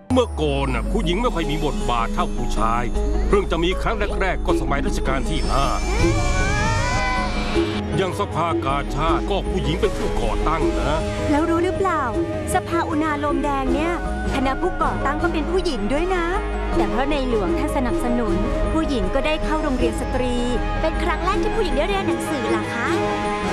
เมื่อก่อนผู้หญิงไม่ค่อยมีบทบาทเท่าผู้ชายเพิ่งจะมีครั้งแรกๆก็สมัยรัชกาลที่ 5อย่างสภากาชาดก็ผู้หญิงเป็นผู้ก่อตั้งนะแล้วรู้หรือเปล่าสภาอุณาโลมแดงเนี่ยคณะผู้ก่อตั้งก็เป็นผู้หญิงด้วยนะ แต่เพราะในหลวงท่านสนับสนุน ผู้หญิงก็ได้เข้าโรงเรียนสตรีเป็นครั้งแรกที่ผู้หญิงได้เรียนหนังสือเหรอคะ